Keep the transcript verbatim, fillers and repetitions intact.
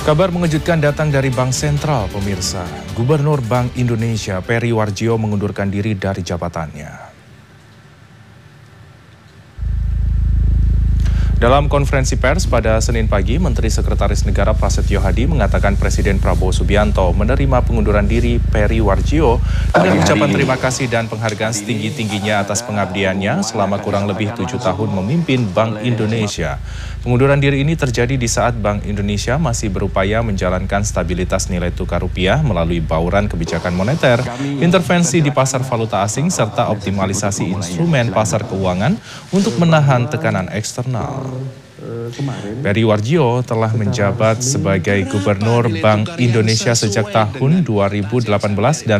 Kabar mengejutkan datang dari Bank Sentral, pemirsa. Gubernur Bank Indonesia Peri Warjio mengundurkan diri dari jabatannya. Dalam konferensi pers pada Senin pagi, Menteri Sekretaris Negara Prasetyo Hadi mengatakan Presiden Prabowo Subianto menerima pengunduran diri Peri Warjio dengan ucapan terima kasih dan penghargaan setinggi-tingginya atas pengabdiannya selama kurang lebih tujuh tahun memimpin Bank Indonesia. Pengunduran diri ini terjadi di saat Bank Indonesia masih berupaya menjalankan stabilitas nilai tukar rupiah melalui bauran kebijakan moneter, intervensi di pasar valuta asing, serta optimalisasi instrumen pasar keuangan untuk menahan tekanan eksternal. Peri Warjio telah menjabat sebagai Gubernur Bank Indonesia sejak tahun dua ribu delapan belas dan